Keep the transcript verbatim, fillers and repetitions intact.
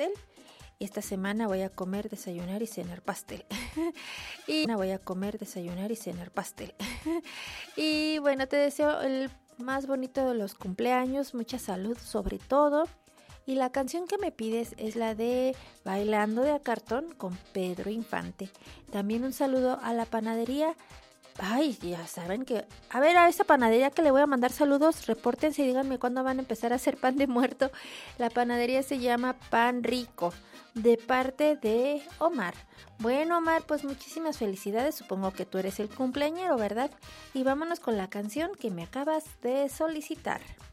pastel. Esta semana voy a comer, desayunar y cenar pastel. y voy a comer, desayunar y cenar pastel. y bueno, te deseo el más bonito de los cumpleaños, mucha salud sobre todo. Y la canción que me pides es la de Bailando de a Cartón con Pedro Infante. También un saludo a la panadería. Ay, ya saben que... A ver, a esa panadería que le voy a mandar saludos, repórtense y díganme cuándo van a empezar a hacer pan de muerto. La panadería se llama Pan Rico, de parte de Omar. Bueno, Omar, pues muchísimas felicidades. Supongo que tú eres el cumpleañero, ¿verdad? Y vámonos con la canción que me acabas de solicitar.